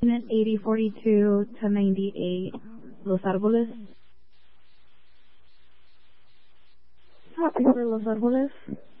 Unit 8042 to 98, Los Árboles. Copy for Los Árboles.